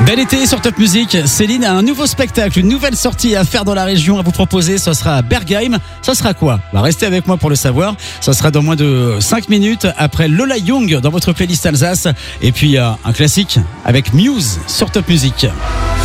Bel été sur Top Music. Céline a un nouveau spectacle, une nouvelle sortie à faire dans la région à vous proposer. Ce sera à Bergheim. Ça sera quoi? Restez avec moi pour le savoir. Ça sera dans moins de 5 minutes après Lola Young dans votre playlist Alsace. Et puis un classique avec Muse sur Top Music.